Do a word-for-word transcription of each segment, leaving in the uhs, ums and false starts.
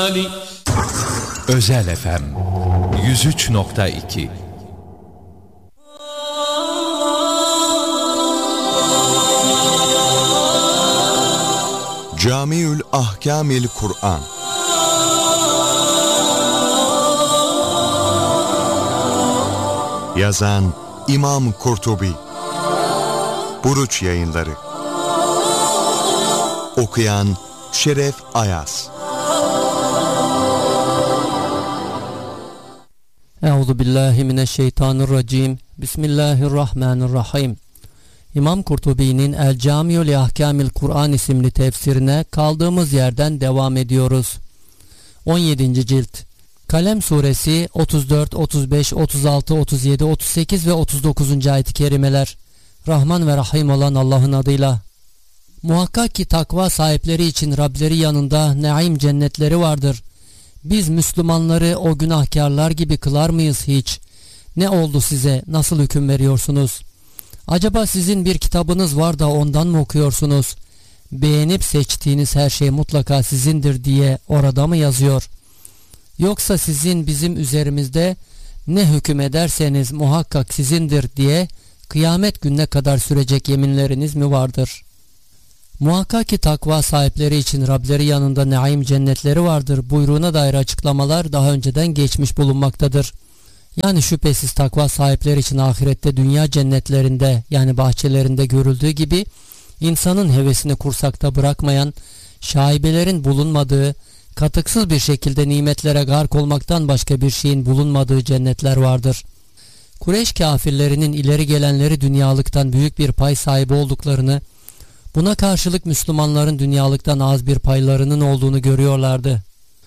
الجلال. Özel F M yüz üç nokta iki. Camiül Ahkamil Kur'an. Yazan İmam Kurtubi. Buruç Yayınları. Okuyan Şeref Ayaz. Euzubillahimineşşeytanirracim. Bismillahirrahmanirrahim. İmam Kurtubi'nin El Camiu li Ahkamil Kur'an isimli tefsirine kaldığımız yerden devam ediyoruz. on yedinci cilt. Kalem suresi otuz dört, otuz beş, otuz altı, otuz yedi, otuz sekiz ve otuz dokuzuncu ayet-i kerimeler. Rahman ve Rahim olan Allah'ın adıyla. Muhakkak ki takva sahipleri için Rableri yanında naim cennetleri vardır. Biz Müslümanları o günahkarlar gibi kılar mıyız hiç? Ne oldu size? Nasıl hüküm veriyorsunuz? Acaba sizin bir kitabınız var da ondan mı okuyorsunuz? Beğenip seçtiğiniz her şey mutlaka sizindir diye orada mı yazıyor? Yoksa sizin bizim üzerimizde ne hüküm ederseniz muhakkak sizindir diye kıyamet gününe kadar sürecek yeminleriniz mi vardır? Muhakkak ki takva sahipleri için Rableri yanında naim cennetleri vardır buyruğuna dair açıklamalar daha önceden geçmiş bulunmaktadır. Yani şüphesiz takva sahipleri için ahirette dünya cennetlerinde yani bahçelerinde görüldüğü gibi insanın hevesini kursakta bırakmayan, şaibelerin bulunmadığı, katıksız bir şekilde nimetlere gark olmaktan başka bir şeyin bulunmadığı cennetler vardır. Kureyş kafirlerinin ileri gelenleri dünyalıktan büyük bir pay sahibi olduklarını, buna karşılık Müslümanların dünyalıktan az bir paylarının olduğunu görüyorlardı.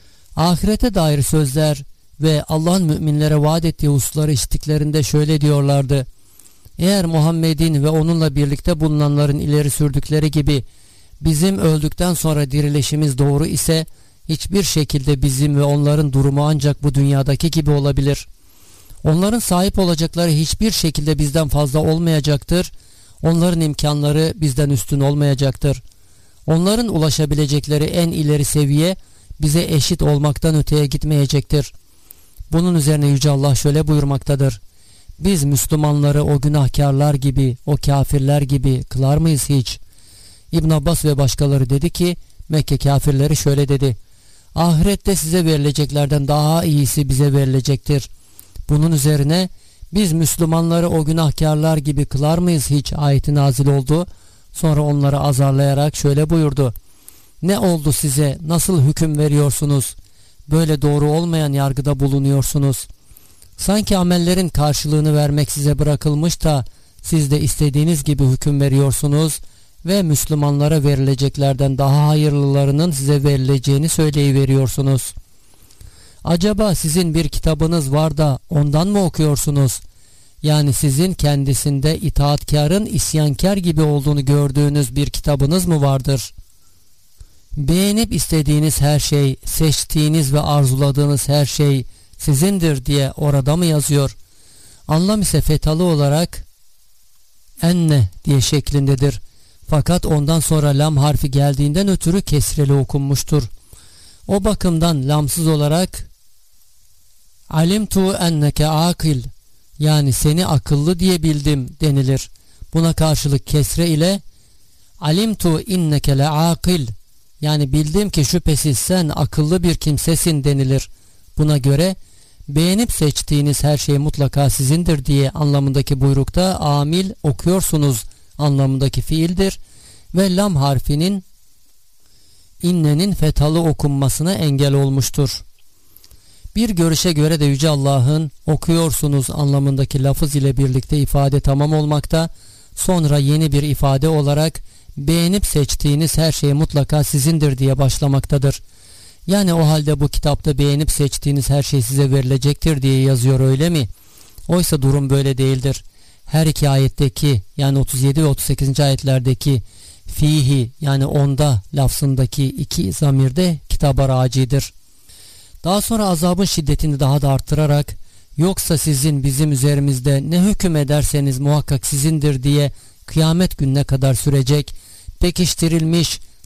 Ahirete dair sözler ve Allah'ın müminlere vaat ettiği hususları işittiklerinde şöyle diyorlardı: eğer Muhammed'in ve onunla birlikte bulunanların ileri sürdükleri gibi bizim öldükten sonra dirilişimiz doğru ise hiçbir şekilde bizim ve onların durumu ancak bu dünyadaki gibi olabilir. Onların sahip olacakları hiçbir şekilde bizden fazla olmayacaktır. Onların imkanları bizden üstün olmayacaktır. Onların ulaşabilecekleri en ileri seviye bize eşit olmaktan öteye gitmeyecektir. Bunun üzerine Yüce Allah şöyle buyurmaktadır: biz Müslümanları o günahkarlar gibi, o kafirler gibi kılar mıyız hiç? İbn Abbas ve başkaları dedi ki, Mekke kafirleri şöyle dedi: ahirette size verileceklerden daha iyisi bize verilecektir. Bunun üzerine biz Müslümanları o günahkarlar gibi kılar mıyız hiç ayeti nazil oldu. Sonra onları azarlayarak şöyle buyurdu: ne oldu size? Nasıl hüküm veriyorsunuz? Böyle doğru olmayan yargıda bulunuyorsunuz. Sanki amellerin karşılığını vermek size bırakılmış da siz de istediğiniz gibi hüküm veriyorsunuz ve Müslümanlara verileceklerden daha hayırlılarının size verileceğini söyleyiveriyorsunuz. Acaba sizin bir kitabınız var da ondan mı okuyorsunuz? Yani sizin kendisinde itaatkarın isyankar gibi olduğunu gördüğünüz bir kitabınız mı vardır? Beğenip istediğiniz her şey, seçtiğiniz ve arzuladığınız her şey sizindir diye orada mı yazıyor? Anlam ise fethalı olarak enne diye şeklindedir. Fakat ondan sonra lam harfi geldiğinden ötürü kesreli okunmuştur. O bakımdan lamsız olarak alimtu enneke akil, yani seni akıllı diye bildim denilir. Buna karşılık kesre ile alimtu inneke le akil, yani bildim ki şüphesiz sen akıllı bir kimsesin denilir. Buna göre beğenip seçtiğiniz her şey mutlaka sizindir diye anlamındaki buyrukta amil okuyorsunuz anlamındaki fiildir ve lam harfinin innenin fethalı okunmasına engel olmuştur. Bir görüşe göre de Yüce Allah'ın okuyorsunuz anlamındaki lafız ile birlikte ifade tamam olmakta, sonra yeni bir ifade olarak beğenip seçtiğiniz her şey mutlaka sizindir diye başlamaktadır. Yani o halde bu kitapta beğenip seçtiğiniz her şey size verilecektir diye yazıyor, öyle mi? Oysa durum böyle değildir. Her iki ayetteki, yani otuz yedi ve otuz sekizinci ayetlerdeki fihi, yani onda lafzındaki iki zamirde kitaba racidir. Daha sonra azabın şiddetini daha da arttırarak yoksa sizin bizim üzerimizde ne hüküm ederseniz muhakkak sizindir diye kıyamet gününe kadar sürecek pekiştirilmiş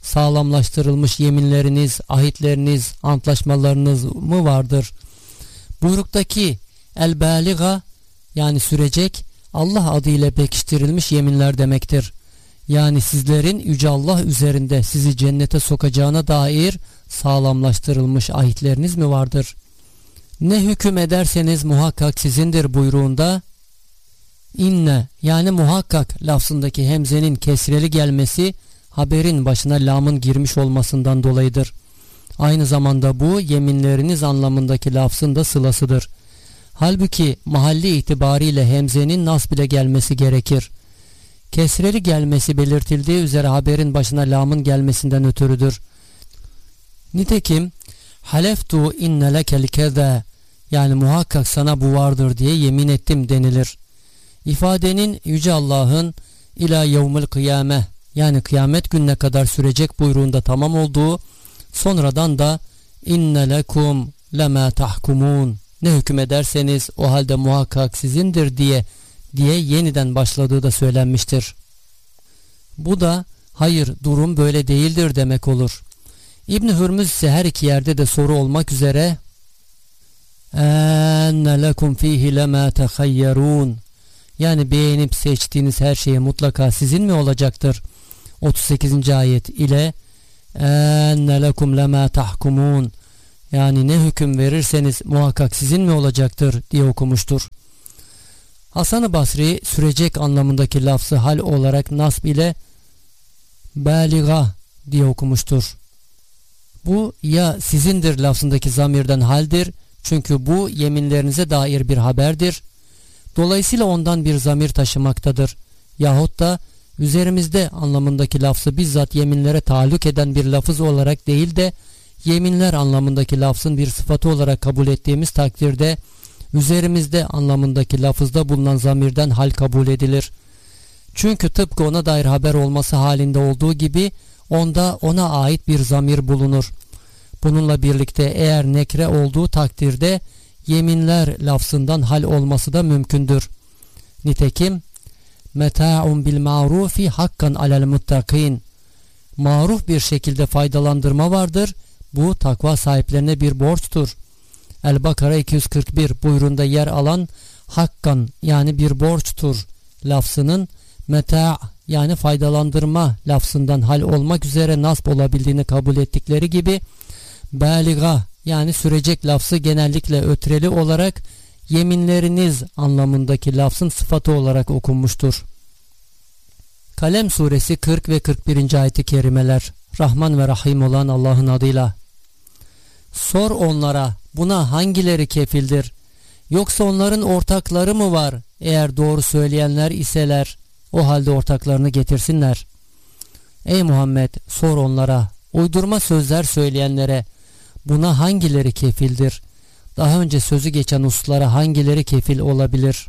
sağlamlaştırılmış yeminleriniz, ahitleriniz, antlaşmalarınız mı vardır? Buyruktaki el-baliga yani sürecek Allah adıyla pekiştirilmiş yeminler demektir. Yani sizlerin Yüce Allah üzerinde sizi cennete sokacağına dair sağlamlaştırılmış ahitleriniz mi vardır? Ne hüküm ederseniz muhakkak sizindir buyruğunda inne yani muhakkak lafzındaki hemzenin kesreli gelmesi haberin başına lamın girmiş olmasından dolayıdır. Aynı zamanda bu yeminleriniz anlamındaki lafzın da sılasıdır. Halbuki mahalli itibariyle hemzenin nasb ile gelmesi gerekir. Kesreli gelmesi belirtildiği üzere haberin başına lamın gelmesinden ötürüdür. Nitekim haleftu inne lekel keze yani muhakkak sana bu vardır diye yemin ettim denilir. İfadenin Yüce Allah'ın ila yevmil kıyame yani kıyamet gününe kadar sürecek buyruğunda tamam olduğu, sonradan da inne lekum lema tahkumun ne hüküm ederseniz o halde muhakkak sizindir diye diye yeniden başladığı da söylenmiştir. Bu da hayır durum böyle değildir demek olur. İbn Hürmüz ise her iki yerde de soru olmak üzere enne lekum fihi lema tehayyerun yani beğenip seçtiğiniz her şeye mutlaka sizin mi olacaktır? otuz sekizinci ayet ile enne lekum lema tahkumun yani ne hüküm verirseniz muhakkak sizin mi olacaktır diye okumuştur. Hasan-ı Basri sürecek anlamındaki lafzı hal olarak nasb ile baliga diye okumuştur. Bu ya sizindir lafzındaki zamirden haldir çünkü bu yeminlerinize dair bir haberdir. Dolayısıyla ondan bir zamir taşımaktadır. Yahut da üzerimizde anlamındaki lafzı bizzat yeminlere taalluk eden bir lafız olarak değil de yeminler anlamındaki lafzın bir sıfatı olarak kabul ettiğimiz takdirde üzerimizde anlamındaki lafızda bulunan zamirden hal kabul edilir. Çünkü tıpkı ona dair haber olması halinde olduğu gibi onda ona ait bir zamir bulunur. Bununla birlikte eğer nekre olduğu takdirde yeminler lafzından hal olması da mümkündür. Nitekim meta'un bil ma'rufi hakkan alel muttakin maruf bir şekilde faydalandırma vardır. Bu takva sahiplerine bir borçtur. El-Bakara iki yüz kırk bir buyruğunda yer alan hakkan yani bir borçtur lafzının meta yani faydalandırma lafzından hal olmak üzere nasb olabildiğini kabul ettikleri gibi baliga yani sürecek lafzı genellikle ötreli olarak yeminleriniz anlamındaki lafzın sıfatı olarak okunmuştur. Kalem suresi kırk ve kırk birinci ayet-i kerimeler. Rahman ve Rahim olan Allah'ın adıyla. Sor onlara buna hangileri kefildir? Yoksa onların ortakları mı var? Eğer doğru söyleyenler iseler o halde ortaklarını getirsinler. Ey Muhammed sor onlara, uydurma sözler söyleyenlere buna hangileri kefildir? Daha önce sözü geçen hususlara hangileri kefil olabilir?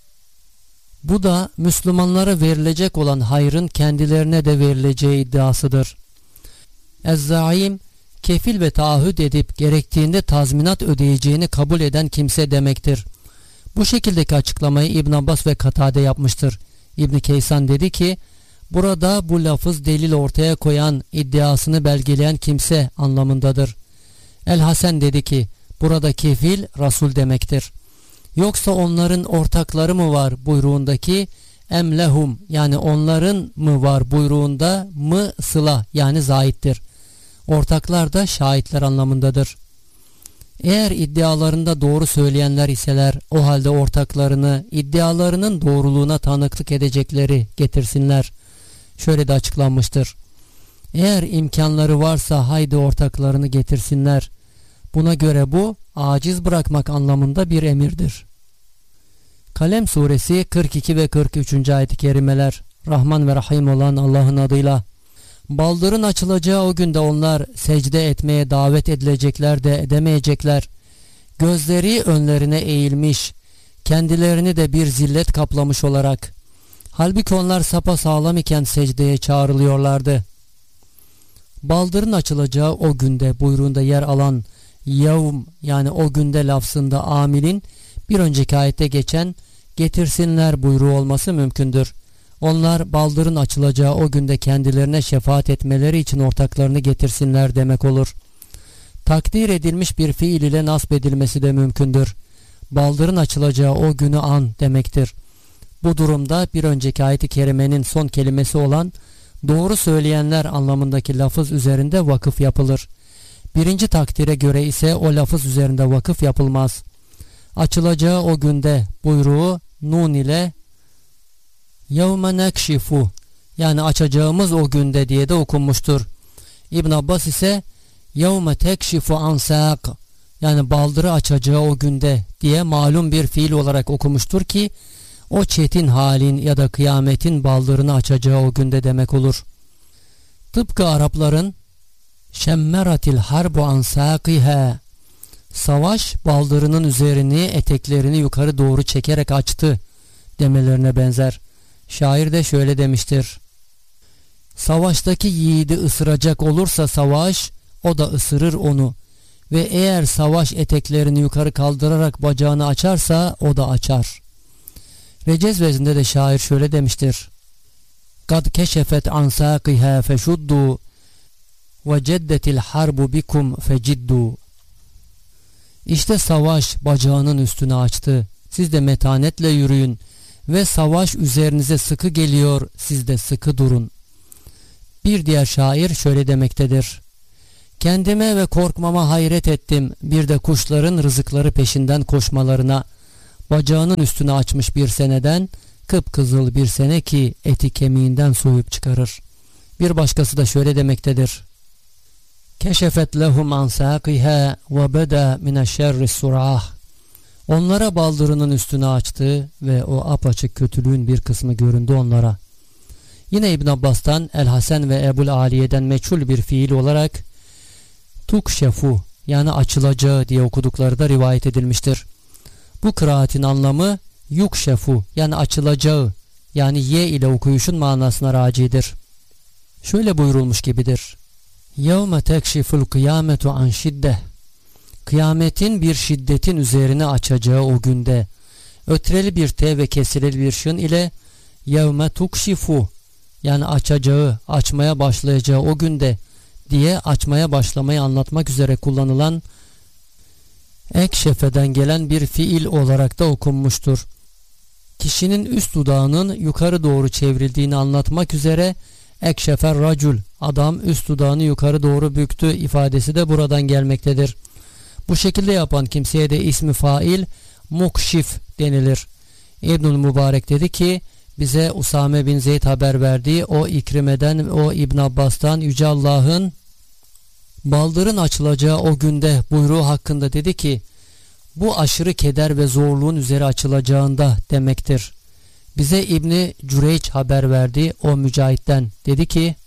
Bu da Müslümanlara verilecek olan hayrın kendilerine de verileceği iddiasıdır. Ez-zaim kefil ve taahhüt edip gerektiğinde tazminat ödeyeceğini kabul eden kimse demektir. Bu şekildeki açıklamayı İbn Abbas ve Katade yapmıştır. İbn Keysan dedi ki burada bu lafız delil ortaya koyan, iddiasını belgeleyen kimse anlamındadır. El-Hasen dedi ki burada kefil Resul demektir. Yoksa onların ortakları mı var buyruğundaki emlehum yani onların mı var buyruğunda mı sıla yani zaittir. Ortaklar da şahitler anlamındadır. Eğer iddialarında doğru söyleyenler iseler o halde ortaklarını iddialarının doğruluğuna tanıklık edecekleri getirsinler. Şöyle de açıklanmıştır. Eğer imkanları varsa haydi ortaklarını getirsinler. Buna göre bu aciz bırakmak anlamında bir emirdir. Kalem suresi kırk iki ve kırk üçüncü ayet-i kerimeler. Rahman ve Rahim olan Allah'ın adıyla. Baldırın açılacağı o günde onlar secde etmeye davet edilecekler de edemeyecekler. Gözleri önlerine eğilmiş, kendilerini de bir zillet kaplamış olarak. Halbuki onlar sapasağlam iken secdeye çağrılıyorlardı. Baldırın açılacağı o günde buyruğunda yer alan yevm yani o günde lafzında amilin bir önceki ayette geçen getirsinler buyruğu olması mümkündür. Onlar baldırın açılacağı o günde kendilerine şefaat etmeleri için ortaklarını getirsinler demek olur. Takdir edilmiş bir fiil ile nasb edilmesi de mümkündür. Baldırın açılacağı o günü an demektir. Bu durumda bir önceki ayet-i kerimenin son kelimesi olan doğru söyleyenler anlamındaki lafız üzerinde vakıf yapılır. Birinci takdire göre ise o lafız üzerinde vakıf yapılmaz. Açılacağı o günde buyruğu nun ile yevme nekşifu yani açacağımız o günde diye de okunmuştur. İbn Abbas ise yevme tekşifu ansaq yani baldırı açacağı o günde diye malum bir fiil olarak okumuştur ki o çetin halin ya da kıyametin baldırını açacağı o günde demek olur. Tıpkı Arapların şemmeratil harbu ansaqiha savaş baldırının üzerini eteklerini yukarı doğru çekerek açtı demelerine benzer. Şair de şöyle demiştir: savaştaki yiğidi ısıracak olursa savaş o da ısırır onu ve eğer savaş eteklerini yukarı kaldırarak bacağını açarsa o da açar. Recez vezinde de şair şöyle demiştir: kad keşefet ansaqiha feşuddu ve ceddetil harbu bikum feciddu. İşte savaş bacağının üstüne açtı. Siz de metanetle yürüyün ve savaş üzerinize sıkı geliyor. Siz de sıkı durun. Bir diğer şair şöyle demektedir: kendime ve korkmama hayret ettim. Bir de kuşların rızıkları peşinden koşmalarına. Bacağının üstüne açmış bir seneden kıpkızıl bir sene ki eti kemiğinden soyup çıkarır. Bir başkası da şöyle demektedir: keşefet lehum ansaqiha ve beda mineşşerris surah. Onlara baldırının üstüne açtı ve o apaçık kötülüğün bir kısmı göründü onlara. Yine İbn Abbas'tan El Hasan ve Ebul Aliye'den meçhul bir fiil olarak tukşefu yani açılacağı diye okudukları da rivayet edilmiştir. Bu kıraatin anlamı yukşefu yani açılacağı yani ye ile okuyuşun manasına racidir. Şöyle buyurulmuş gibidir: yevme tekşiful kıyametu an şiddeh. Kıyametin bir şiddetin üzerine açacağı o günde. Ötreli bir T ve kesireli bir şın ile yevme tukşifu yani açacağı, açmaya başlayacağı o günde diye açmaya başlamayı anlatmak üzere kullanılan ekşefeden gelen bir fiil olarak da okunmuştur. Kişinin üst dudağının yukarı doğru çevrildiğini anlatmak üzere ekşefer racul adam üst dudağını yukarı doğru büktü ifadesi de buradan gelmektedir. Bu şekilde yapan kimseye de ismi fail mukşif denilir. İbnül Mübarek dedi ki bize Usame bin Zeyd haber verdiği o İkrime'den o İbn Abbas'tan Yüce Allah'ın baldırın açılacağı o günde buyruğu hakkında dedi ki bu aşırı keder ve zorluğun üzeri açılacağında demektir. Bize İbni Cüreyç haber verdi o Mücahit'ten dedi ki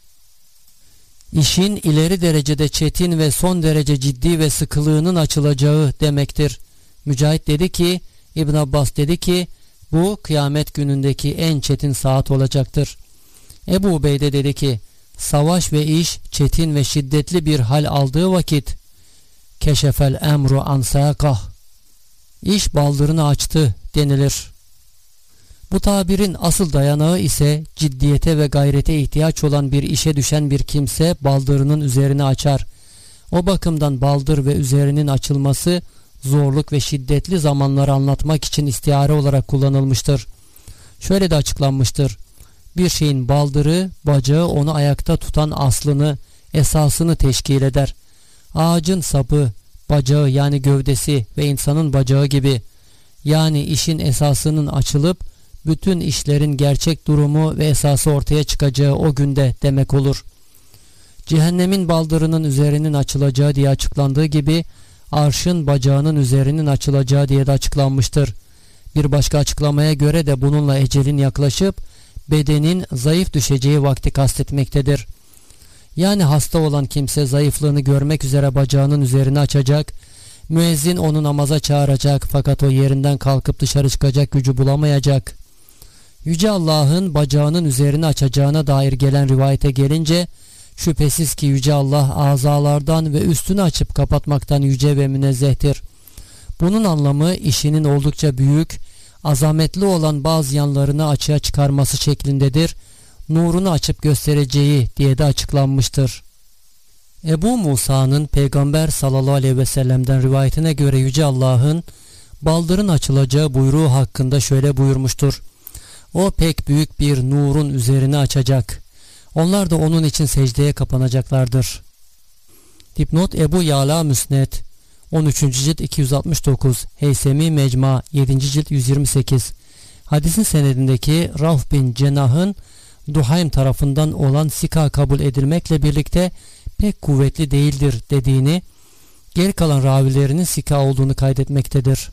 işin ileri derecede çetin ve son derece ciddi ve sıkılığının açılacağı demektir. Mücahit dedi ki İbn Abbas dedi ki bu kıyamet günündeki en çetin saat olacaktır. Ebu Ubeyde dedi ki savaş ve iş çetin ve şiddetli bir hal aldığı vakit keşefel emru ansakah iş baldırını açtı denilir. Bu tabirin asıl dayanağı ise ciddiyete ve gayrete ihtiyaç olan bir işe düşen bir kimse baldırının üzerini açar. O bakımdan baldır ve üzerinin açılması zorluk ve şiddetli zamanları anlatmak için istiare olarak kullanılmıştır. Şöyle de açıklanmıştır: bir şeyin baldırı, bacağı onu ayakta tutan aslını, esasını teşkil eder. Ağacın sapı, bacağı yani gövdesi ve insanın bacağı gibi. Yani işin esasının açılıp bütün işlerin gerçek durumu ve esası ortaya çıkacağı o günde demek olur. Cehennemin baldırının üzerinin açılacağı diye açıklandığı gibi arşın bacağının üzerinin açılacağı diye de açıklanmıştır. Bir başka açıklamaya göre de bununla ecelin yaklaşıp bedenin zayıf düşeceği vakti kastetmektedir. Yani hasta olan kimse zayıflığını görmek üzere bacağının üzerini açacak, müezzin onu namaza çağıracak fakat o yerinden kalkıp dışarı çıkacak gücü bulamayacak. Yüce Allah'ın bacağının üzerini açacağına dair gelen rivayete gelince şüphesiz ki Yüce Allah azalardan ve üstünü açıp kapatmaktan yüce ve münezzehtir. Bunun anlamı işinin oldukça büyük, azametli olan bazı yanlarını açığa çıkarması şeklindedir. Nurunu açıp göstereceği diye de açıklanmıştır. Ebu Musa'nın Peygamber sallallahu aleyhi ve sellem'den rivayetine göre Yüce Allah'ın baldırın açılacağı buyruğu hakkında şöyle buyurmuştur. O pek büyük bir nurun üzerine açacak. Onlar da onun için secdeye kapanacaklardır. Dipnot Ebu Yala Müsned on üçüncü cilt iki yüz altmış dokuz, Heysemi Mecma yedinci cilt yüz yirmi sekiz. Hadisin senedindeki Rauf bin Cenah'ın Duhaym tarafından olan sika kabul edilmekle birlikte pek kuvvetli değildir dediğini, geri kalan ravilerinin sika olduğunu kaydetmektedir.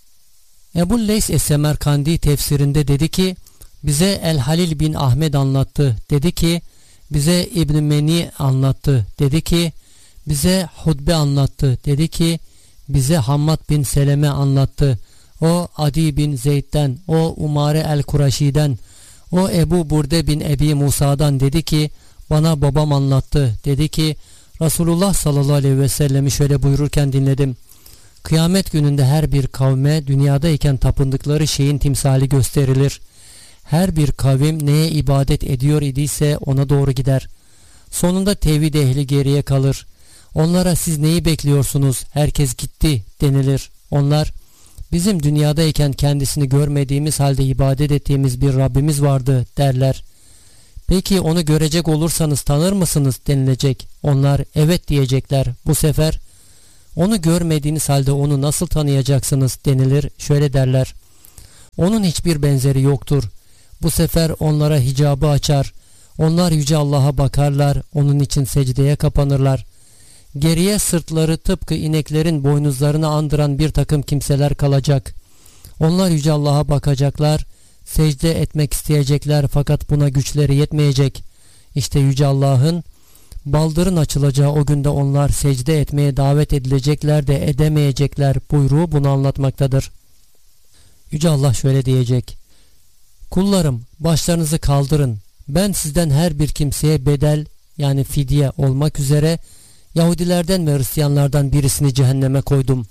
Ebu Leys Es-Semerkandi tefsirinde dedi ki, bize El-Halil bin Ahmed anlattı. Dedi ki, bize İbn-i Meni anlattı. Dedi ki, bize Hudbe anlattı. Dedi ki, bize Hammad bin Seleme anlattı. O Adi bin Zeyd'den, o Umare el-Kuraşi'den, o Ebu Burde bin Ebi Musa'dan dedi ki, bana babam anlattı. Dedi ki, Resulullah sallallahu aleyhi ve sellem'i şöyle buyururken dinledim. Kıyamet gününde her bir kavme dünyadayken tapındıkları şeyin timsali gösterilir. Her bir kavim neye ibadet ediyor idiyse ona doğru gider. Sonunda tevhid ehli geriye kalır. Onlara siz neyi bekliyorsunuz? Herkes gitti denilir. Onlar, bizim dünyadayken kendisini görmediğimiz halde ibadet ettiğimiz bir Rabbimiz vardı derler. Peki onu görecek olursanız tanır mısınız denilecek. Onlar evet diyecekler. Bu sefer onu görmediğiniz halde onu nasıl tanıyacaksınız denilir. Şöyle derler. Onun hiçbir benzeri yoktur. Bu sefer onlara hicabı açar. Onlar Yüce Allah'a bakarlar. Onun için secdeye kapanırlar. Geriye sırtları tıpkı ineklerin boynuzlarını andıran bir takım kimseler kalacak. Onlar Yüce Allah'a bakacaklar. Secde etmek isteyecekler fakat buna güçleri yetmeyecek. İşte Yüce Allah'ın baldırın açılacağı o günde onlar secde etmeye davet edilecekler de edemeyecekler buyruğu bunu anlatmaktadır. Yüce Allah şöyle diyecek. Kullarım, başlarınızı kaldırın. Ben sizden her bir kimseye bedel, yani fidye olmak üzere Yahudilerden ve Hristiyanlardan birisini cehenneme koydum.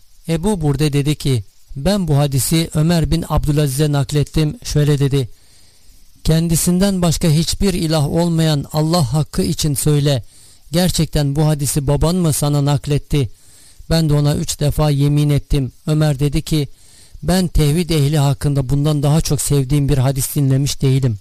Ebu Burde dedi ki, ben bu hadisi Ömer bin Abdülaziz'e naklettim. Şöyle dedi. Kendisinden başka hiçbir ilah olmayan Allah hakkı için söyle. Gerçekten bu hadisi baban mı sana nakletti? Ben de ona üç defa yemin ettim. Ömer dedi ki, ben tevhid ehli hakkında bundan daha çok sevdiğim bir hadis dinlemiş değilim.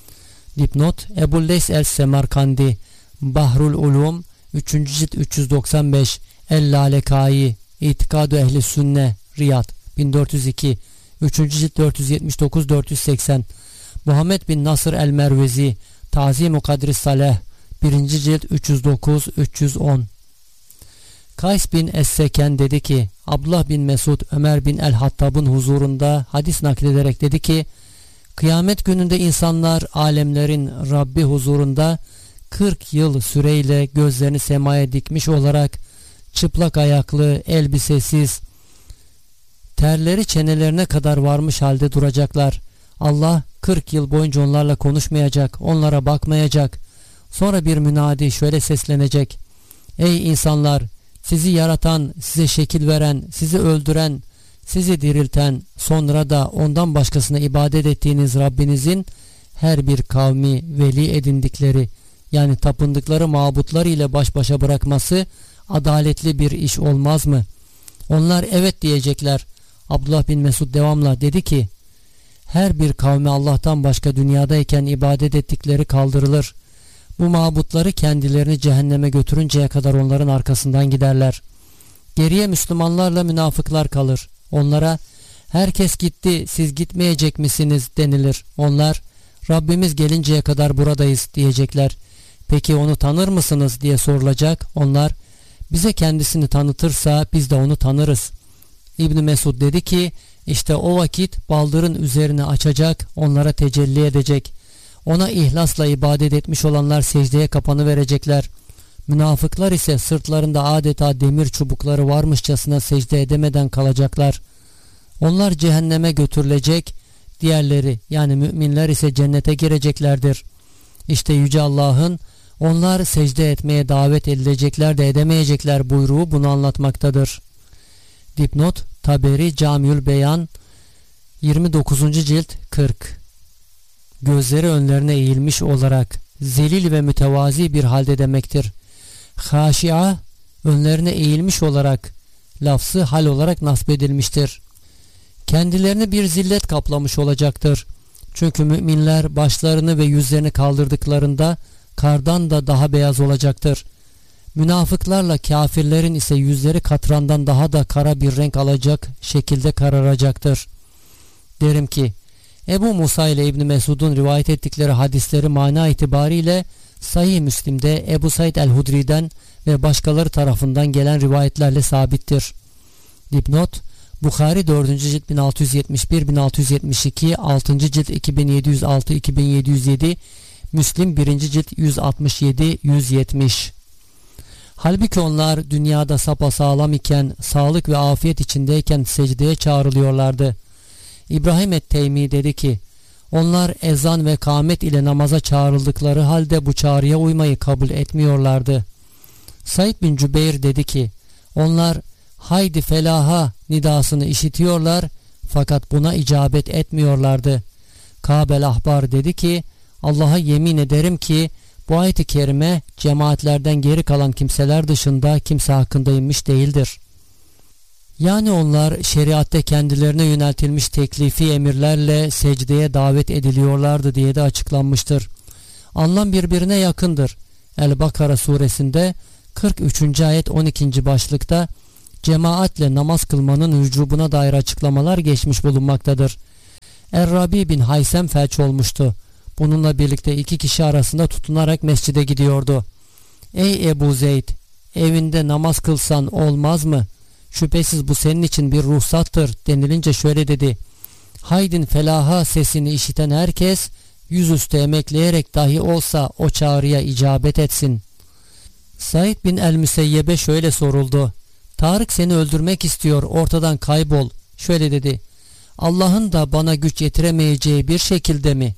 Dipnot Ebu Leys el-Semerkandi Bahrul Ulum üçüncü cilt üç yüz doksan beş, El-Lalekai İtikadu Ehli Sünne Riyad bin dört yüz iki, üçüncü cilt dört yüz yetmiş dokuz dört yüz seksen, Muhammed bin Nasır el-Mervezi Tazim-i Kadri Saleh birinci cilt üç yüz dokuz üç yüz on. Kays bin Es-Seken dedi ki, Abdullah bin Mesud Ömer bin el-Hattab'ın huzurunda hadis naklederek dedi ki, kıyamet gününde insanlar alemlerin Rabbi huzurunda kırk yıl süreyle gözlerini semaya dikmiş olarak çıplak ayaklı, elbisesiz, terleri çenelerine kadar varmış halde duracaklar. Allah kırk yıl boyunca onlarla konuşmayacak, onlara bakmayacak. Sonra bir münadi şöyle seslenecek. Ey insanlar! Sizi yaratan, size şekil veren, sizi öldüren, sizi dirilten, sonra da ondan başkasına ibadet ettiğiniz Rabbinizin her bir kavmi veli edindikleri, yani tapındıkları mabutları ile baş başa bırakması adaletli bir iş olmaz mı? Onlar evet diyecekler. Abdullah bin Mesud devamla dedi ki, her bir kavmi Allah'tan başka dünyadayken ibadet ettikleri kaldırılır. Bu mabutları kendilerini cehenneme götürünceye kadar onların arkasından giderler. Geriye Müslümanlarla münafıklar kalır. Onlara herkes gitti, siz gitmeyecek misiniz denilir. Onlar Rabbimiz gelinceye kadar buradayız diyecekler. Peki onu tanır mısınız diye sorulacak. Onlar bize kendisini tanıtırsa biz de onu tanırız. İbn Mesud dedi ki, işte o vakit baldırın üzerine açacak, onlara tecelli edecek. Ona ihlasla ibadet etmiş olanlar secdeye kapanıverecekler. Münafıklar ise sırtlarında adeta demir çubukları varmışçasına secde edemeden kalacaklar. Onlar cehenneme götürülecek, diğerleri yani müminler ise cennete gireceklerdir. İşte Yüce Allah'ın onlar secde etmeye davet edilecekler de edemeyecekler buyruğu bunu anlatmaktadır. Dipnot Taberi Camiül Beyan yirmi dokuzuncu cilt kırk. Gözleri önlerine eğilmiş olarak zelil ve mütevazi bir halde demektir. Haşia önlerine eğilmiş olarak lafzı hal olarak nasbedilmiştir. Kendilerini bir zillet kaplamış olacaktır. Çünkü müminler başlarını ve yüzlerini kaldırdıklarında kardan da daha beyaz olacaktır. Münafıklarla kafirlerin ise yüzleri katrandan daha da kara bir renk alacak şekilde kararacaktır. Derim ki Ebu Musa ile İbn Mesud'un rivayet ettikleri hadisleri mana itibariyle Sahih Müslim'de Ebu Said el-Hudri'den ve başkaları tarafından gelen rivayetlerle sabittir. Dipnot: Bukhari dördüncü cilt bin altı yüz yetmiş bir bin altı yüz yetmiş iki, altıncı cilt iki bin yedi yüz altı iki bin yedi yüz yedi, Müslim birinci cilt yüz altmış yedi yüz yetmiş. Halbuki onlar dünyada sapasağlam iken, sağlık ve afiyet içindeyken secdeye çağrılıyorlardı. İbrahim et-Teymi dedi ki, onlar ezan ve kâmet ile namaza çağrıldıkları halde bu çağrıya uymayı kabul etmiyorlardı. Said bin Cübeyr dedi ki, onlar haydi felaha nidasını işitiyorlar fakat buna icabet etmiyorlardı. Kâbel Ahbar dedi ki, Allah'a yemin ederim ki bu ayet-i kerime cemaatlerden geri kalan kimseler dışında kimse hakkında inmiş değildir. Yani onlar şeriatte kendilerine yöneltilmiş teklifi emirlerle secdeye davet ediliyorlardı diye de açıklanmıştır. Anlam birbirine yakındır. El-Bakara suresinde kırk üçüncü ayet on ikinci başlıkta cemaatle namaz kılmanın vücubuna dair açıklamalar geçmiş bulunmaktadır. Er-Rabi bin Haysem felç olmuştu. Bununla birlikte iki kişi arasında tutunarak mescide gidiyordu. Ey Ebu Zeyd, evinde namaz kılsan olmaz mı? Şüphesiz bu senin için bir ruhsattır denilince şöyle dedi. Haydin felaha sesini işiten herkes yüzüstü emekleyerek dahi olsa o çağrıya icabet etsin. Said bin el-Müseyyeb'e şöyle soruldu. Tarık seni öldürmek istiyor, ortadan kaybol. Şöyle dedi. Allah'ın da bana güç yetiremeyeceği bir şekilde mi?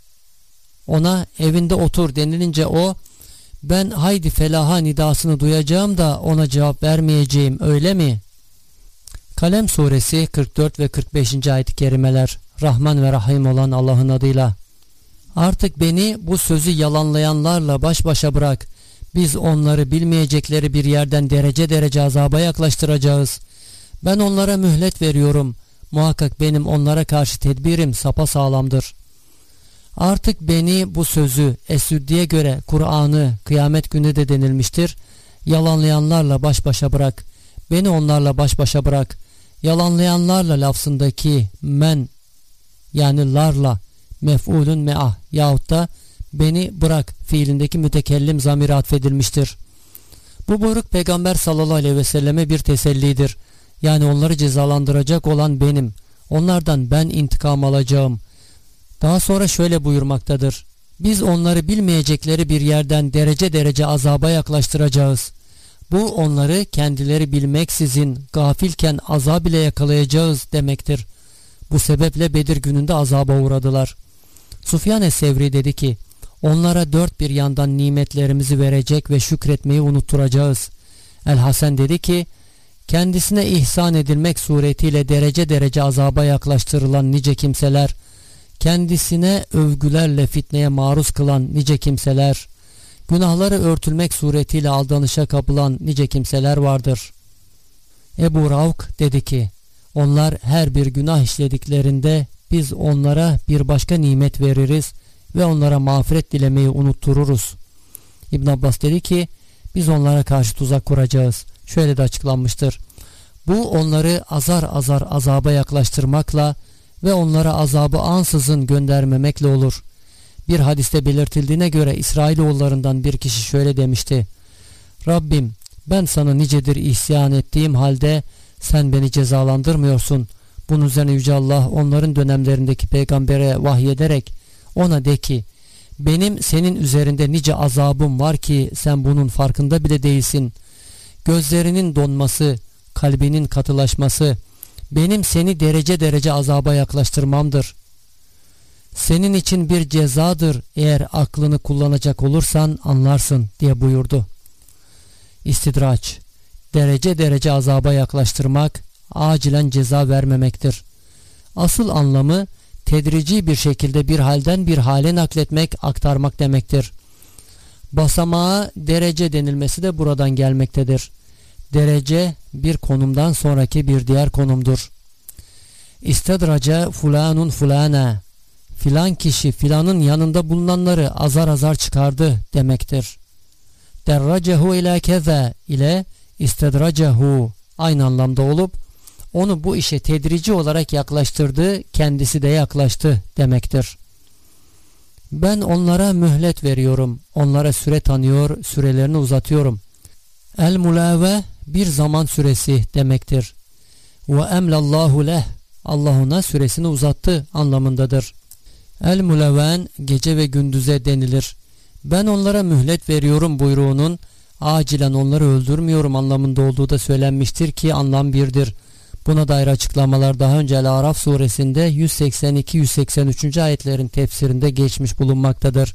Ona evinde otur denilince o, ben haydi felaha nidasını duyacağım da ona cevap vermeyeceğim, öyle mi? Kalem suresi kırk dört ve kırk beşinci ayet-i kerimeler. Rahman ve Rahim olan Allah'ın adıyla. Artık beni bu sözü yalanlayanlarla baş başa bırak. Biz onları bilmeyecekleri bir yerden derece derece azaba yaklaştıracağız. Ben onlara mühlet veriyorum. Muhakkak benim onlara karşı tedbirim sapasağlamdır. Artık beni bu sözü Es-Süddi'ye göre Kur'an'ı kıyamet günü de denilmiştir. Yalanlayanlarla baş başa bırak. Beni onlarla baş başa bırak. Yalanlayanlarla lafzındaki men yani larla mef'ulün me'ah yahut da beni bırak fiilindeki mütekellim zamiri atfedilmiştir. Bu buyruk Peygamber sallallahu aleyhi ve selleme bir tesellidir. Yani onları cezalandıracak olan benim. Onlardan ben intikam alacağım. Daha sonra şöyle buyurmaktadır. Biz onları bilmeyecekleri bir yerden derece derece azaba yaklaştıracağız. Bu onları kendileri bilmeksizin gafilken azab ile yakalayacağız demektir. Bu sebeple Bedir gününde azaba uğradılar. Sufyan es-Sevri dedi ki, onlara dört bir yandan nimetlerimizi verecek ve şükretmeyi unutturacağız. El-Hasan dedi ki, kendisine ihsan edilmek suretiyle derece derece azaba yaklaştırılan nice kimseler, kendisine övgülerle fitneye maruz kılan nice kimseler, günahları örtülmek suretiyle aldanışa kapılan nice kimseler vardır. Ebu Ravk dedi ki, onlar her bir günah işlediklerinde biz onlara bir başka nimet veririz ve onlara mağfiret dilemeyi unuttururuz. İbn Abbas dedi ki, biz onlara karşı tuzak kuracağız. Şöyle de açıklanmıştır. Bu onları azar azar azaba yaklaştırmakla ve onlara azabı ansızın göndermemekle olur. Bir hadiste belirtildiğine göre İsrailoğullarından bir kişi şöyle demişti. Rabbim, ben sana nicedir isyan ettiğim halde sen beni cezalandırmıyorsun. Bunun üzerine Yüce Allah onların dönemlerindeki peygambere vahyederek ona de ki, benim senin üzerinde nice azabım var ki sen bunun farkında bile değilsin. Gözlerinin donması, kalbinin katılaşması benim seni derece derece azaba yaklaştırmamdır. Senin için bir cezadır, eğer aklını kullanacak olursan anlarsın diye buyurdu. İstidraç, derece derece azaba yaklaştırmak, acilen ceza vermemektir. Asıl anlamı tedrici bir şekilde bir halden bir hale nakletmek, aktarmak demektir. Basamağa derece denilmesi de buradan gelmektedir. Derece bir konumdan sonraki bir diğer konumdur. İstedrace fulanun fulana, filan kişi filanın yanında bulunanları azar azar çıkardı demektir. Derracehu ila keza ile istedracehu aynı anlamda olup onu bu işe tedrici olarak yaklaştırdı, kendisi de yaklaştı demektir. Ben onlara mühlet veriyorum, onlara süre tanıyor, sürelerini uzatıyorum. El mulave bir zaman süresi demektir. Ve emlallahu leh, Allah ona süresini uzattı anlamındadır. El muleven gece ve gündüze denilir. Ben onlara mühlet veriyorum buyruğunun acilen onları öldürmüyorum anlamında olduğu da söylenmiştir ki anlam birdir. Buna dair açıklamalar daha önce El-Araf suresinde yüz seksen iki yüz seksen üç. ayetlerin tefsirinde geçmiş bulunmaktadır.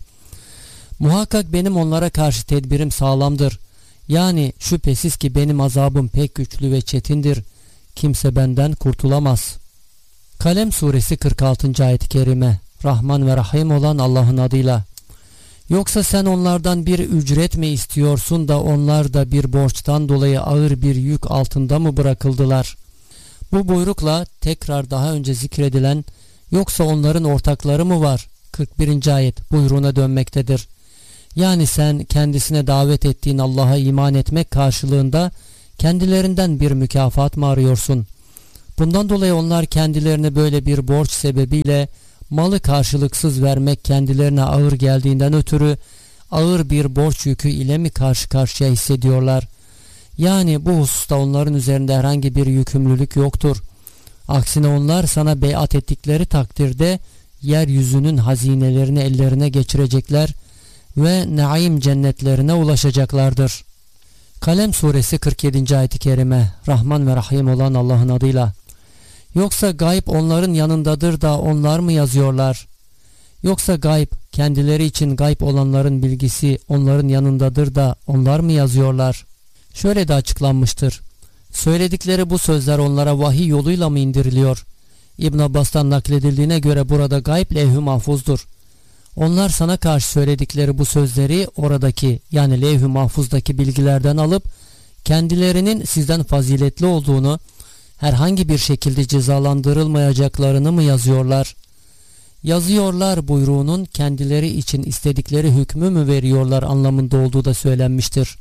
Muhakkak benim onlara karşı tedbirim sağlamdır. Yani şüphesiz ki benim azabım pek güçlü ve çetindir. Kimse benden kurtulamaz. Kalem suresi kırk altıncı ayet-i kerime. Rahman ve Rahim olan Allah'ın adıyla. Yoksa sen onlardan bir ücret mi istiyorsun da onlar da bir borçtan dolayı ağır bir yük altında mı bırakıldılar? Bu buyrukla tekrar daha önce zikredilen yoksa onların ortakları mı var? kırk birinci ayet buyruğuna dönmektedir. Yani sen kendisine davet ettiğin Allah'a iman etmek karşılığında kendilerinden bir mükafat mı arıyorsun? Bundan dolayı onlar kendilerine böyle bir borç sebebiyle malı karşılıksız vermek kendilerine ağır geldiğinden ötürü ağır bir borç yükü ile mi karşı karşıya hissediyorlar? Yani bu hususta onların üzerinde herhangi bir yükümlülük yoktur. Aksine onlar sana beyat ettikleri takdirde yeryüzünün hazinelerini ellerine geçirecekler ve naim cennetlerine ulaşacaklardır. Kalem suresi kırk yedinci ayet-i kerime. Rahman ve Rahim olan Allah'ın adıyla. Yoksa gayb onların yanındadır da onlar mı yazıyorlar? Yoksa gayb kendileri için gayb olanların bilgisi onların yanındadır da onlar mı yazıyorlar? Şöyle de açıklanmıştır. Söyledikleri bu sözler onlara vahiy yoluyla mı indiriliyor? İbn Abbas'tan nakledildiğine göre burada gayb levh-i mahfuzdur. Onlar sana karşı söyledikleri bu sözleri oradaki yani levh-i mahfuzdaki bilgilerden alıp kendilerinin sizden faziletli olduğunu, herhangi bir şekilde cezalandırılmayacaklarını mı yazıyorlar? Yazıyorlar buyruğunun kendileri için istedikleri hükmü mü veriyorlar anlamında olduğu da söylenmiştir.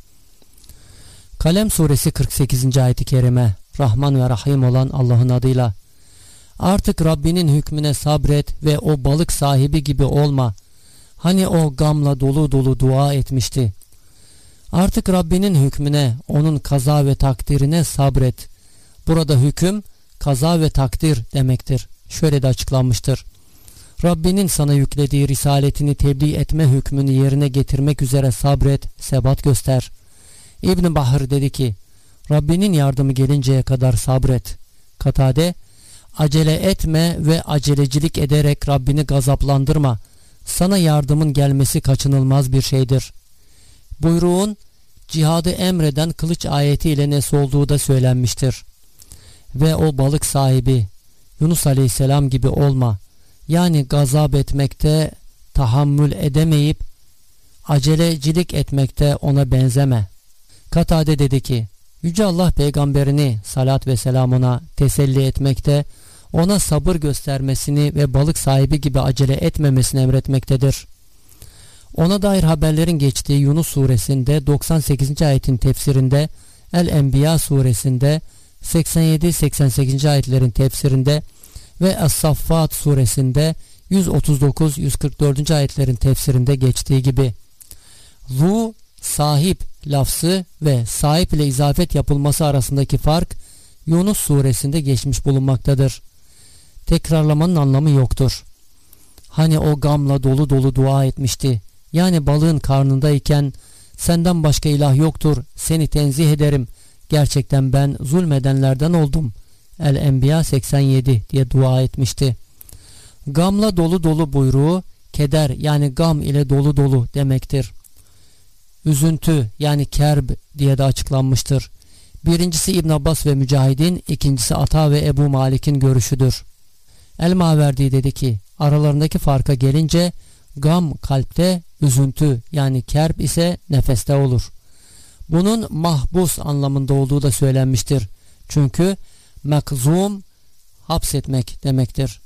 Kalem suresi kırk sekizinci ayet-i kerime. Rahman ve Rahim olan Allah'ın adıyla. Artık Rabbinin hükmüne sabret ve o balık sahibi gibi olma. Hani o gamla dolu dolu dua etmişti. Artık Rabbinin hükmüne, onun kaza ve takdirine sabret. Burada hüküm, kaza ve takdir demektir. Şöyle de açıklanmıştır. Rabbinin sana yüklediği risaletini tebliğ etme hükmünü yerine getirmek üzere sabret, sebat göster. İbn Bahr dedi ki, Rabbinin yardımı gelinceye kadar sabret. Katade, acele etme ve acelecilik ederek Rabbini gazaplandırma. Sana yardımın gelmesi kaçınılmaz bir şeydir. Buyruğun cihadı emreden kılıç ayetiyle nesl olduğu da söylenmiştir. Ve o balık sahibi Yunus Aleyhisselam gibi olma. Yani gazap etmekte tahammül edemeyip acelecilik etmekte ona benzeme. Katade dedi ki, Yüce Allah peygamberini salat ve selam ona teselli etmekte, ona sabır göstermesini ve balık sahibi gibi acele etmemesini emretmektedir. Ona dair haberlerin geçtiği Yunus suresinde doksan sekizinci ayetin tefsirinde, El-Enbiya suresinde seksen yedi seksen sekizinci ayetlerin tefsirinde ve Es-Saffat suresinde yüz otuz dokuz yüz kırk dördüncü ayetlerin tefsirinde geçtiği gibi. Zu, sahip lafzı ve sahip ile izafet yapılması arasındaki fark Yunus suresinde geçmiş bulunmaktadır. Tekrarlamanın anlamı yoktur. Hani o gamla dolu dolu dua etmişti. Yani balığın karnındayken senden başka ilah yoktur, seni tenzih ederim. Gerçekten ben zulmedenlerden oldum. El-Enbiya seksen yedi diye dua etmişti. Gamla dolu dolu buyruğu keder yani gam ile dolu dolu demektir. Üzüntü yani kerb diye de açıklanmıştır. Birincisi İbn Abbas ve Mücahid'in, ikincisi Ata ve Ebu Malik'in görüşüdür. El-Maverdi dedi ki aralarındaki farka gelince gam kalpte, üzüntü yani kerb ise nefeste olur. Bunun mahbus anlamında olduğu da söylenmiştir. Çünkü mekzum hapsetmek demektir.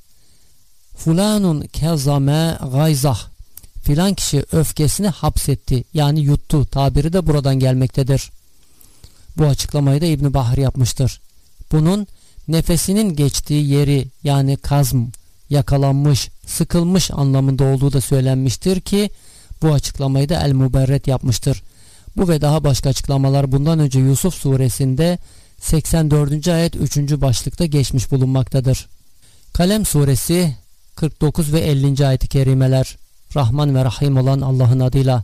Fulanun kezame gayzah, filan kişi öfkesini hapsetti yani yuttu tabiri de buradan gelmektedir. Bu açıklamayı da İbn Bahr yapmıştır. Bunun nefesinin geçtiği yeri yani kazm, yakalanmış, sıkılmış anlamında olduğu da söylenmiştir ki bu açıklamayı da El-Muberret yapmıştır. Bu ve daha başka açıklamalar bundan önce Yusuf suresinde seksen dördüncü ayet üçüncü başlıkta geçmiş bulunmaktadır. Kalem suresi kırk dokuz ve ellinci ayet-i kerimeler. Rahman ve Rahim olan Allah'ın adıyla.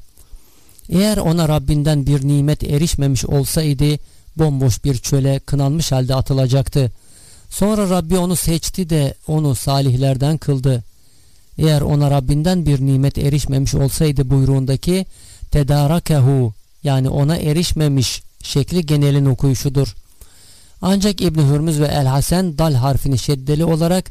Eğer ona Rabbinden bir nimet erişmemiş olsaydı bomboş bir çöle kınanmış halde atılacaktı. Sonra Rabbi onu seçti de onu salihlerden kıldı. Eğer ona Rabbinden bir nimet erişmemiş olsaydı buyruğundaki tedarakehu yani ona erişmemiş şekli genelin okuyuşudur. Ancak İbn Hürmüz ve El Hasen dal harfini şeddeli olarak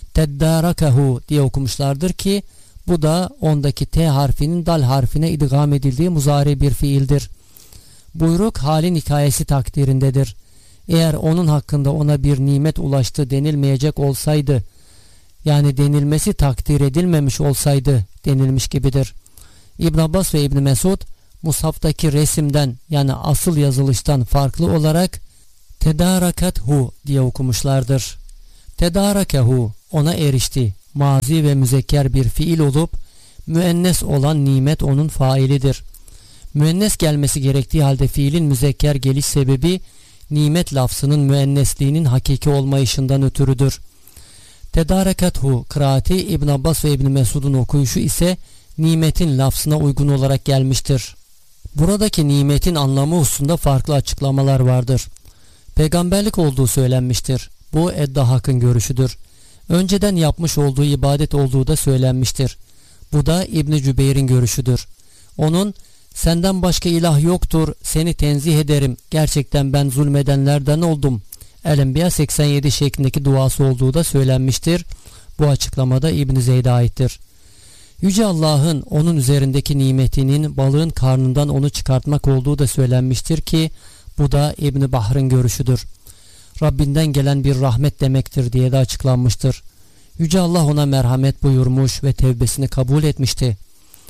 tedarakehu diye okumuşlardır ki bu da ondaki T harfinin dal harfine idgam edildiği muzari bir fiildir. Buyruk halin hikayesi takdirindedir. Eğer onun hakkında ona bir nimet ulaştı denilmeyecek olsaydı yani denilmesi takdir edilmemiş olsaydı denilmiş gibidir. İbn Abbas ve İbn Mesud mushaftaki resimden yani asıl yazılıştan farklı olarak tedarakathu diye okumuşlardır. Tedarakahu ona erişti. Mazi ve müzekker bir fiil olup müennes olan nimet onun failidir. Müennes gelmesi gerektiği halde fiilin müzekker geliş sebebi nimet lafzının müennesliğinin hakiki olmayışından ötürüdür. Tedarakathu kıraati İbn Abbas ve İbn Mesud'un okuyuşu ise nimetin lafzına uygun olarak gelmiştir. Buradaki nimetin anlamı hususunda farklı açıklamalar vardır. Peygamberlik olduğu söylenmiştir. Bu Eddahak'ın görüşüdür. Önceden yapmış olduğu ibadet olduğu da söylenmiştir. Bu da İbn Cübeyr'in görüşüdür. Onun senden başka ilah yoktur, seni tenzih ederim, gerçekten ben zulmedenlerden oldum. El-Enbiya seksen yedi şeklindeki duası olduğu da söylenmiştir. Bu açıklamada İbn Zeyd'e aittir. Yüce Allah'ın onun üzerindeki nimetinin balığın karnından onu çıkartmak olduğu da söylenmiştir ki bu da İbn Bahr'ın görüşüdür. Rabbinden gelen bir rahmet demektir diye de açıklanmıştır. Yüce Allah ona merhamet buyurmuş ve tevbesini kabul etmişti.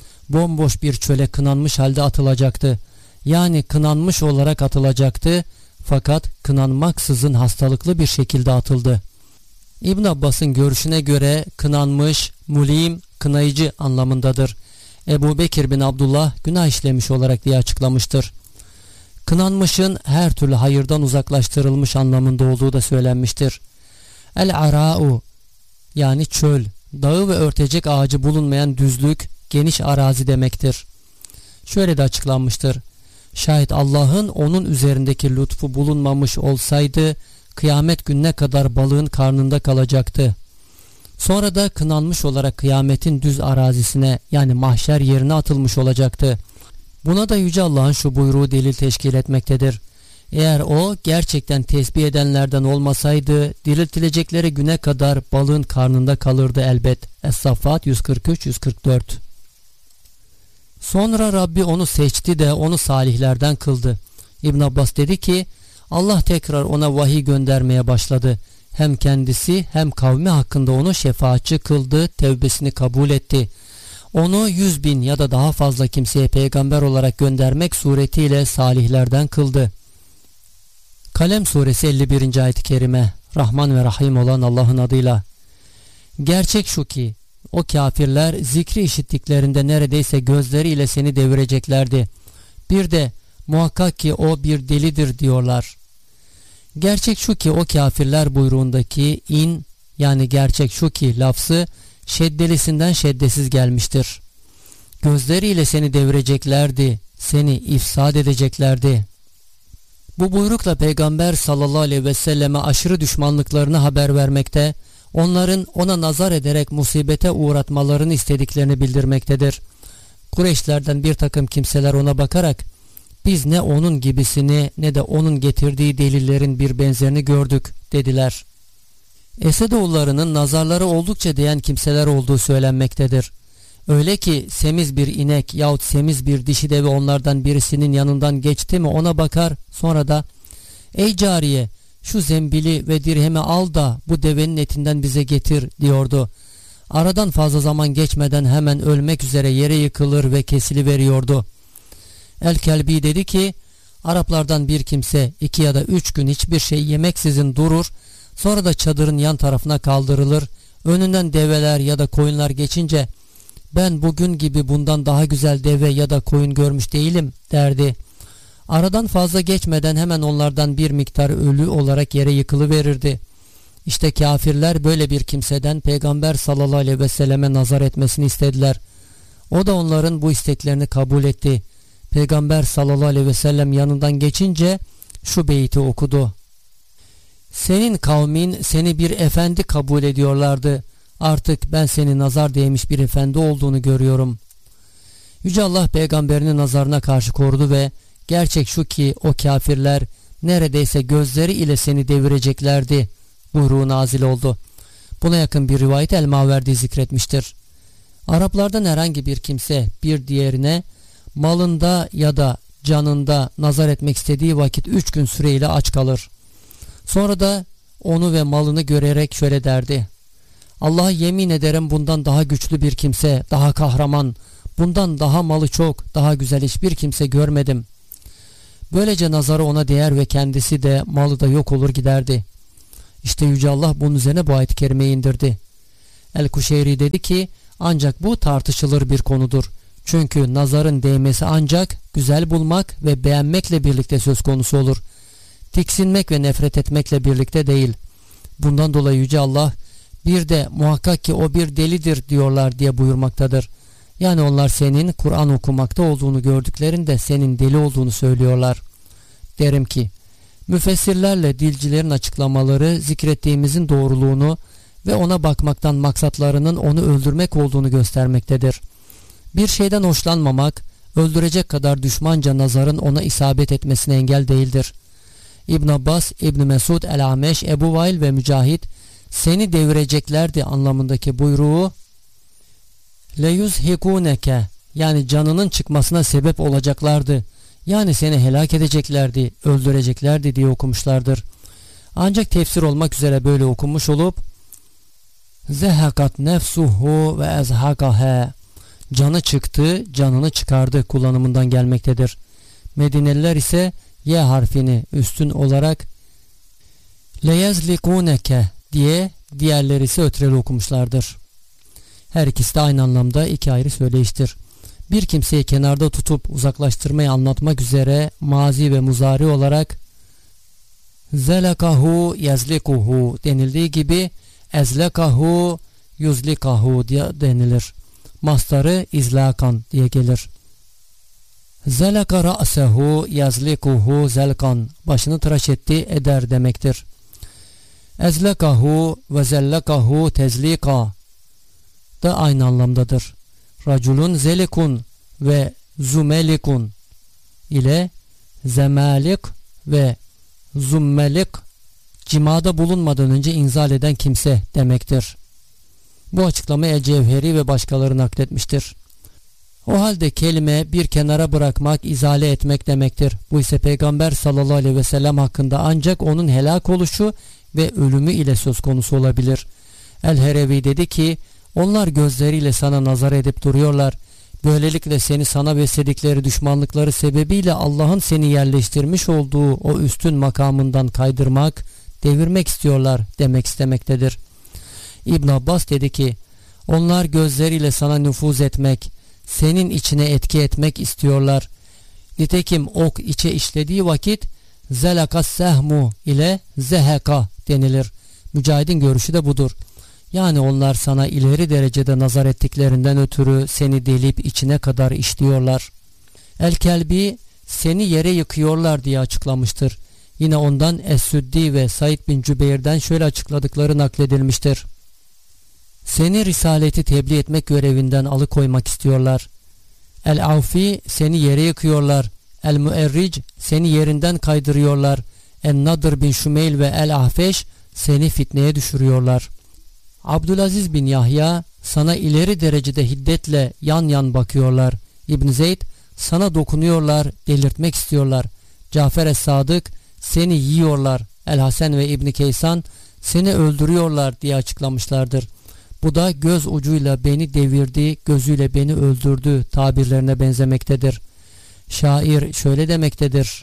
Bomboş bir çöle kınanmış halde atılacaktı. Yani kınanmış olarak atılacaktı fakat kınanmaksızın hastalıklı bir şekilde atıldı. İbn Abbas'ın görüşüne göre kınanmış, mulim, kınayıcı anlamındadır. Ebu Bekir bin Abdullah günah işlemiş olarak diye açıklamıştır. Kınanmışın her türlü hayırdan uzaklaştırılmış anlamında olduğu da söylenmiştir. El-ara'u yani çöl, dağı ve örtecek ağacı bulunmayan düzlük, geniş arazi demektir. Şöyle de açıklanmıştır. Şayet Allah'ın onun üzerindeki lütfu bulunmamış olsaydı kıyamet gününe kadar balığın karnında kalacaktı. Sonra da kınanmış olarak kıyametin düz arazisine yani mahşer yerine atılmış olacaktı. Buna da Yüce Allah'ın şu buyruğu delil teşkil etmektedir. Eğer o gerçekten tesbih edenlerden olmasaydı diriltilecekleri güne kadar balığın karnında kalırdı elbet. Es-Saffat yüz kırk üç yüz kırk dört. Sonra Rabbi onu seçti de onu salihlerden kıldı. İbn Abbas dedi ki Allah tekrar ona vahiy göndermeye başladı. Hem kendisi hem kavmi hakkında onu şefaatçi kıldı, tevbesini kabul etti. Onu yüz bin ya da daha fazla kimseye peygamber olarak göndermek suretiyle salihlerden kıldı. Kalem suresi elli birinci ayet-i kerime. Rahman ve Rahim olan Allah'ın adıyla. Gerçek şu ki o kafirler zikri işittiklerinde neredeyse gözleriyle seni devireceklerdi. Bir de muhakkak ki o bir delidir diyorlar. Gerçek şu ki o kafirler buyruğundaki in yani gerçek şu ki lafzı şeddelisinden şeddesiz gelmiştir. Gözleriyle seni devireceklerdi, seni ifsad edeceklerdi. Bu buyrukla Peygamber sallallahu aleyhi ve selleme aşırı düşmanlıklarını haber vermekte, onların ona nazar ederek musibete uğratmalarını istediklerini bildirmektedir. Kureyşlerden bir takım kimseler ona bakarak biz ne onun gibisini ne de onun getirdiği delillerin bir benzerini gördük dediler. Esedoğullarının nazarları oldukça değen kimseler olduğu söylenmektedir. Öyle ki semiz bir inek yahut semiz bir dişi deve onlardan birisinin yanından geçti mi ona bakar, sonra da "Ey cariye, şu zembili ve dirhemi al da bu devenin etinden bize getir" diyordu. Aradan fazla zaman geçmeden hemen ölmek üzere yere yıkılır ve kesiliveriyordu. El-Kelbi dedi ki, Araplardan bir kimse iki ya da üç gün hiçbir şey yemeksizin durur, sonra da çadırın yan tarafına kaldırılır, önünden develer ya da koyunlar geçince "Ben bugün gibi bundan daha güzel deve ya da koyun görmüş değilim" derdi. Aradan fazla geçmeden hemen onlardan bir miktar ölü olarak yere yıkılıverirdi. İşte kafirler böyle bir kimseden Peygamber sallallahu aleyhi ve selleme nazar etmesini istediler. O da onların bu isteklerini kabul etti. Peygamber sallallahu aleyhi ve sellem yanından geçince şu beyti okudu: "Senin kavmin seni bir efendi kabul ediyorlardı. Artık ben seni nazar değmiş bir efendi olduğunu görüyorum." Yüce Allah peygamberinin nazarına karşı korudu ve gerçek şu ki o kafirler neredeyse gözleri ile seni devireceklerdi buyruğu nazil oldu. Buna yakın bir rivayet El-Maverdi zikretmiştir. Araplardan herhangi bir kimse bir diğerine malında ya da canında nazar etmek istediği vakit üç gün süreyle aç kalır. Sonra da onu ve malını görerek şöyle derdi: "Allah'a yemin ederim bundan daha güçlü bir kimse, daha kahraman, bundan daha malı çok, daha güzel hiçbir kimse görmedim." Böylece nazarı ona değer ve kendisi de malı da yok olur giderdi. İşte Yüce Allah bunun üzerine bu ayet-i kerimeyi indirdi. El-Kuşeyri dedi ki, ancak bu tartışılır bir konudur. Çünkü nazarın değmesi ancak güzel bulmak ve beğenmekle birlikte söz konusu olur. Tiksinmek ve nefret etmekle birlikte değil. Bundan dolayı Yüce Allah bir de muhakkak ki o bir delidir diyorlar diye buyurmaktadır. Yani onlar senin Kur'an okumakta olduğunu gördüklerinde senin deli olduğunu söylüyorlar. Derim ki müfessirlerle dilcilerin açıklamaları zikrettiğimizin doğruluğunu ve ona bakmaktan maksatlarının onu öldürmek olduğunu göstermektedir. Bir şeyden hoşlanmamak öldürecek kadar düşmanca nazarın ona isabet etmesine engel değildir. İbn Abbas, İbn Mesud, El-Ameş, Ebu Vail ve Mücahit seni devireceklerdi anlamındaki buyruğu leyuzhikuneke yani canının çıkmasına sebep olacaklardı. Yani seni helak edeceklerdi, öldüreceklerdi diye okumuşlardır. Ancak tefsir olmak üzere böyle okunmuş olup zehakat nefsuhu ve ezhakahe canı çıktı, canını çıkardı kullanımından gelmektedir. Medineliler ise Y harfini üstün olarak leyezlikuneke diye, diğerleri ise ötreli okumuşlardır. Her ikisi de aynı anlamda iki ayrı söyleyiştir. Bir kimseyi kenarda tutup uzaklaştırmayı anlatmak üzere mazi ve muzari olarak zelekahu yazlikuhu denildiği gibi ezlekahu yuzlikahu diye denilir. Mastarı izlakan diye gelir. Zeleka ra'sehu yazlikuhu zelkan başını tıraş etti eder demektir. Ezlekahu ve zellekahu tezlika da aynı anlamdadır. Raculun zelikun ve zumelikun ile zemalik ve zummelik cimada bulunmadan önce inzal eden kimse demektir. Bu açıklamayı El-Cevheri ve başkaları nakletmiştir. O halde kelime bir kenara bırakmak, izale etmek demektir. Bu ise Peygamber sallallahu aleyhi ve sellem hakkında ancak onun helak oluşu ve ölümü ile söz konusu olabilir. El-Herevi dedi ki, onlar gözleriyle sana nazar edip duruyorlar. Böylelikle seni sana besledikleri düşmanlıkları sebebiyle Allah'ın seni yerleştirmiş olduğu o üstün makamından kaydırmak, devirmek istiyorlar demek istemektedir. İbn Abbas dedi ki, onlar gözleriyle sana nüfuz etmek, senin içine etki etmek istiyorlar. Nitekim ok içe işlediği vakit zelaka sehmu ile zeheka denilir. Mücahid'in görüşü de budur. Yani onlar sana ileri derecede nazar ettiklerinden ötürü seni delip içine kadar işliyorlar. El-Kelbi seni yere yıkıyorlar diye açıklamıştır. Yine ondan Es-Süddi ve Said bin Cübeyr'den şöyle açıkladıkları nakledilmiştir. Seni risaleti tebliğ etmek görevinden alıkoymak istiyorlar. El-Avfi seni yere yıkıyorlar. El-Müerric seni yerinden kaydırıyorlar. El-Nadır bin Şümeyl ve El-Ahfeş seni fitneye düşürüyorlar. Abdülaziz bin Yahya, sana ileri derecede hiddetle yan yan bakıyorlar. İbn Zeyd, sana dokunuyorlar, delirtmek istiyorlar. Cafer es-Sadık, seni yiyorlar. El-Hasen ve İbn Keysan, seni öldürüyorlar diye açıklamışlardır. Bu da göz ucuyla beni devirdi, gözüyle beni öldürdü tabirlerine benzemektedir. Şair şöyle demektedir: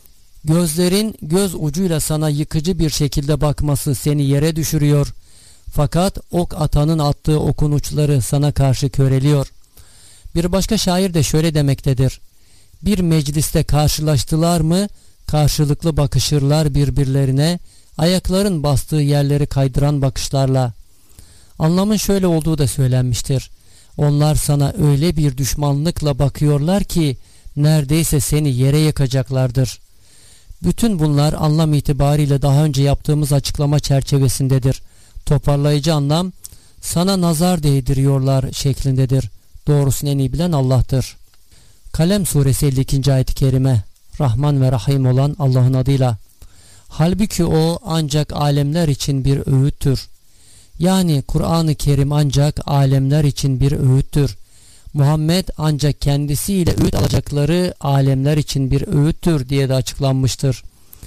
gözlerin göz ucuyla sana yıkıcı bir şekilde bakması seni yere düşürüyor. Fakat ok atanın attığı okun uçları sana karşı köreliyor. Bir başka şair de şöyle demektedir: bir mecliste karşılaştılar mı karşılıklı bakışırlar birbirlerine, ayakların bastığı yerleri kaydıran bakışlarla. Anlamın şöyle olduğu da söylenmiştir: onlar sana öyle bir düşmanlıkla bakıyorlar ki neredeyse seni yere yakacaklardır. Bütün bunlar anlam itibariyle daha önce yaptığımız açıklama çerçevesindedir. Toparlayıcı anlam, sana nazar değdiriyorlar şeklindedir. Doğrusunu en iyi bilen Allah'tır. Kalem suresi elli ikinci ayet-i kerime. Rahman ve Rahim olan Allah'ın adıyla. Halbuki o ancak alemler için bir öğüttür. Yani Kur'an-ı Kerim ancak alemler için bir öğüttür. Muhammed ancak kendisiyle öğüt alacakları alemler için bir öğüttür diye de açıklanmıştır.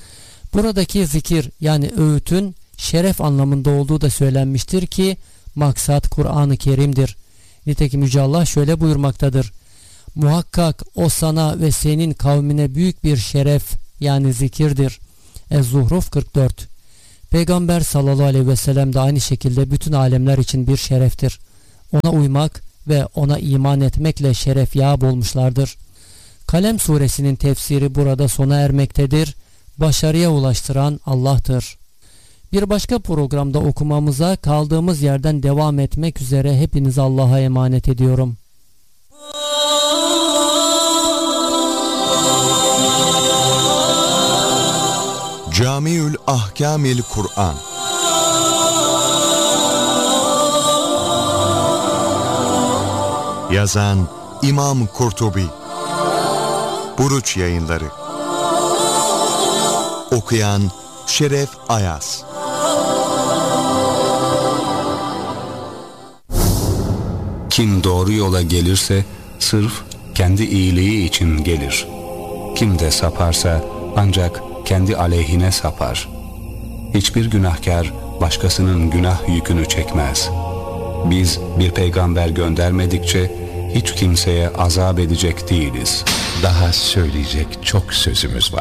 Buradaki zikir yani öğütün şeref anlamında olduğu da söylenmiştir ki maksat Kur'an-ı Kerim'dir. Nitekim Yüce Allah şöyle buyurmaktadır: muhakkak o sana ve senin kavmine büyük bir şeref yani zikirdir. Ez-Zuhruf kırk dört. Peygamber sallallahu aleyhi ve sellem de aynı şekilde bütün alemler için bir şereftir. Ona uymak ve ona iman etmekle şeref yâb olmuşlardır. Kalem suresinin tefsiri burada sona ermektedir. Başarıya ulaştıran Allah'tır. Bir başka programda okumamıza kaldığımız yerden devam etmek üzere hepinizi Allah'a emanet ediyorum. Camiül Ahkamil Kur'an. Yazan İmam Kurtubi. Buruç Yayınları. Okuyan Şeref Ayaz. Kim doğru yola gelirse sırf kendi iyiliği için gelir. Kim de saparsa ancak kendi aleyhine sapar. Hiçbir günahkar başkasının günah yükünü çekmez. Biz bir peygamber göndermedikçe hiç kimseye azap edecek değiliz. Daha söyleyecek çok sözümüz var.